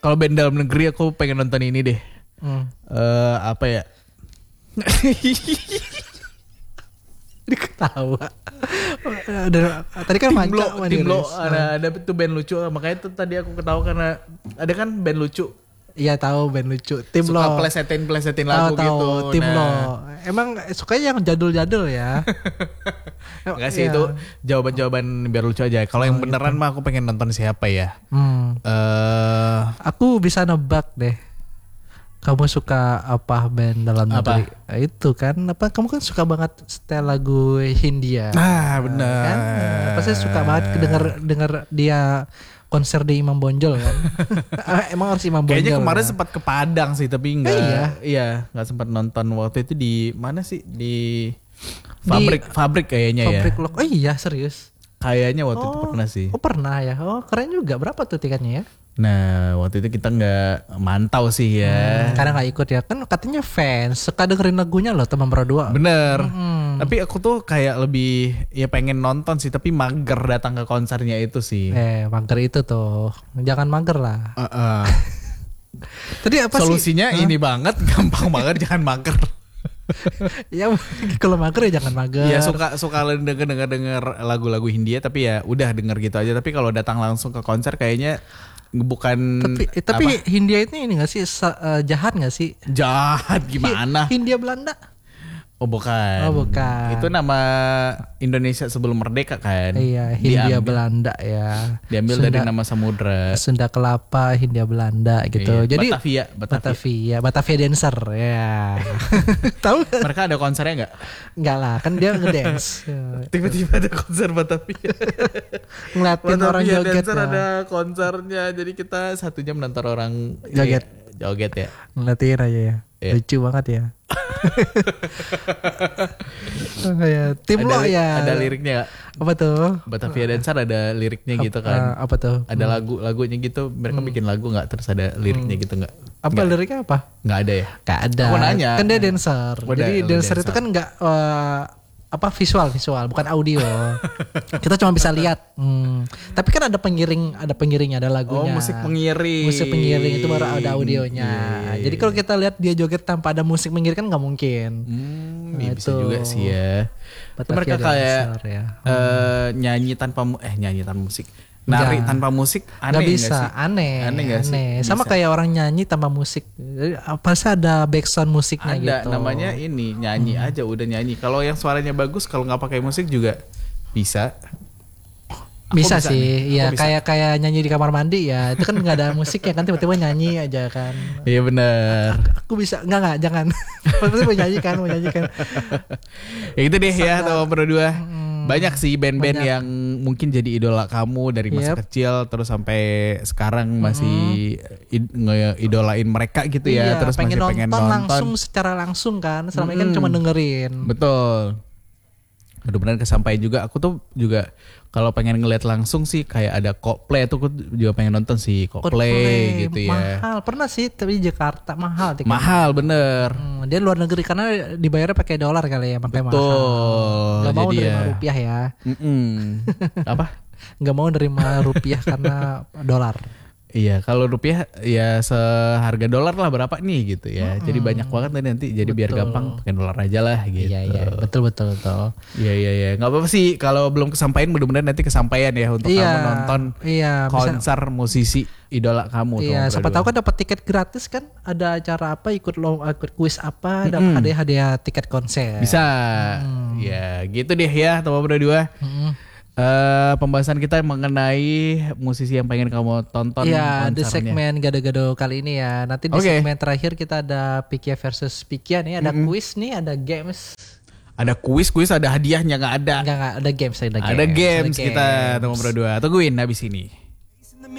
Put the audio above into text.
Kalau band dalam negeri aku pengen nonton ini deh. Apa ya? Diketawa. Tadi kan Timlo ada tuh band lucu. Makanya tuh tadi aku ketawa karena ada kan band lucu. Iya tahu band lucu. Timlo. Suka plesetin lagu gitu. Timlo. Emang sukanya yang jadul-jadul ya. Enggak sih itu jawaban-jawaban biar lucu aja. Kalau yang beneran mah aku pengen nonton siapa ya? Aku bisa nebak deh. Kamu suka apa band dalam negeri? Itu kan apa? Kamu kan suka banget setel lagu Hindia. Benar. Kan? Pasti suka banget denger dia konser di Imam Bonjol kan. Emang harus Imam Bonjol. Kayaknya kemarin sempat ke Padang sih tapi enggak. Iya, enggak sempat nonton waktu itu di mana sih? Di Fabrik kayaknya ya. Fabrik Lock. Oh iya, serius. Kayaknya waktu itu pernah sih. Oh, pernah ya. Oh, keren juga. Berapa tuh tiketnya ya? Nah waktu itu kita nggak mantau sih ya. Karena nggak ikut ya. Kan katanya fans suka dengerin lagunya loh teman berdua. Bener. Tapi aku tuh kayak lebih ya pengen nonton sih. Tapi mager datang ke konsernya itu sih. Mager itu tuh. Jangan mager lah. Tadi apa solusinya sih? Ini banget. Gampang banget jangan mager. Ya kalau mager ya jangan mager. Ya suka denger lagu-lagu Hindia. Tapi ya udah denger gitu aja. Tapi kalau datang langsung ke konser kayaknya bukan. Tapi Hindia ini nggak sih jahat nggak sih? Jahat gimana? Hindia Belanda? Oh bukan. Itu nama Indonesia sebelum merdeka kan? Iya, Hindia Belanda ya. Diambil dari nama samudra. Sunda Kelapa, Hindia Belanda gitu. Iya, jadi Batavia dancer ya. Tahu? Mereka ada konsernya nggak? Nggak lah, kan dia ngedance. Tiba-tiba ada konser Batavia. Ngeliatin orang joget. Dancer ada konsernya, jadi kita 1 jam nonton orang joget ya. Ngeliatin aja ya. Lucu banget ya. Timlo ya. Ada liriknya gak? Apa tuh? Batavia Dancer ada liriknya gitu kan. Apa tuh? Ada lagunya gitu. Mereka bikin lagu gak? Terus ada liriknya gitu gak? Apa liriknya apa? Gak ada ya? Gak ada. Aku nanya. Kan dia dancer. Jadi dancer itu kan gak visual bukan audio. Kita cuma bisa lihat. Tapi kan ada pengiringnya, ada lagunya. Musik pengiring itu baru ada audionya. Jadi kalau kita lihat dia joget tanpa ada musik pengiring kan nggak mungkin. Bisa juga sih ya. Mereka kayak nyanyi tanpa musik. Nari tanpa musik aneh gak bisa, gak sih? Aneh gak sih? Sama kayak orang nyanyi tanpa musik. Pasti ada background musiknya ada, gitu. namanya ini nyanyi aja udah nyanyi. Kalau yang suaranya bagus kalau nggak pakai musik juga bisa. Bisa sih, ya kayak nyanyi di kamar mandi ya. Itu kan nggak ada musiknya kan, tiba-tiba nyanyi aja kan. Iya benar. Aku bisa, nggak jangan. Pasti mau nyanyikan. Ya gitu deh ya, Tawa Pro 2. Banyak sih band-band yang mungkin jadi idola kamu dari masa kecil terus sampai sekarang masih idolain mereka gitu ya. Terus pengen nonton langsung secara langsung kan. Selama ini kan cuma dengerin. Betul. Benar-benar kesampaian juga. Aku tuh juga kalau pengen ngeliat langsung sih kayak ada Coldplay tuh aku juga pengen nonton sih Coldplay gitu ya. Mahal, pernah sih tapi di Jakarta mahal tiketnya. Mahal bener. Dia luar negeri karena dibayarnya pakai dolar kali ya, makanya mahal. Gak mau nerima rupiah ya. Apa? Gak mau nerima rupiah karena dolar. Iya, kalau rupiah ya seharga dolar lah berapa nih gitu ya. Jadi banyak banget nanti. Jadi biar gampang pakai dolar aja lah gitu. Iya, betul. Iya. Enggak apa-apa sih kalau belum kesampaian, mudah-mudahan nanti kesampaian ya untuk kamu nonton konser musisi idola kamu. Iya, siapa tahu kan dapat tiket gratis kan. Ada acara apa, ikut kuis apa, dapat hadiah tiket konser. Bisa. Ya, gitu deh ya, Tawa Pro 2. Pembahasan kita mengenai musisi yang pengen kamu tonton konsernya. Di segmen gado-gado kali ini ya. Nanti di segmen terakhir kita ada Pikia versus Pikia nih. Ada kuis nih, ada games. Ada kuis, ada hadiahnya nggak ada? Nggak ada games. Ada games kita Tawa Pro 2. Tungguin habis ini.